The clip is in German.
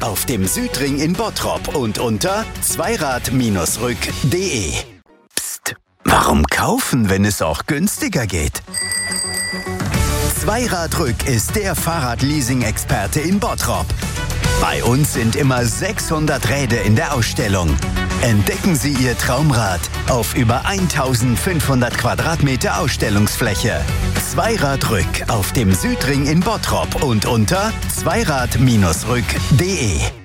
auf dem Südring in Bottrop und unter zweirad-rück.de. Psst, warum kaufen, wenn es auch günstiger geht? Zweiradrück ist der Fahrradleasing-Experte in Bottrop. Bei uns sind immer 600 Räder in der Ausstellung. Entdecken Sie Ihr Traumrad auf über 1500 Quadratmeter Ausstellungsfläche. Zweiradrück auf dem Südring in Bottrop und unter zweirad-rück.de.